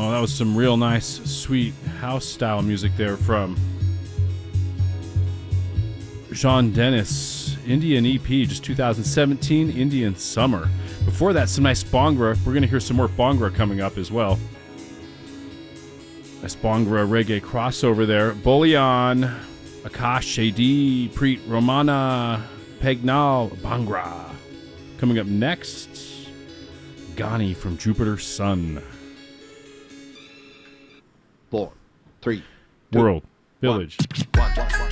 Oh, that was some real nice, sweet house-style music there from Jean Dennis, Indian EP, just 2017, Indian Summer. Before that, some nice Bhangra. We're going to hear some more Bhangra coming up as well. Nice Bhangra reggae crossover there. Bullion, Akash Shady, Preet Romana, Pegnal, Bhangra. Coming up next, Ghani from Jupiter Sun. 4, 3, World Village. One.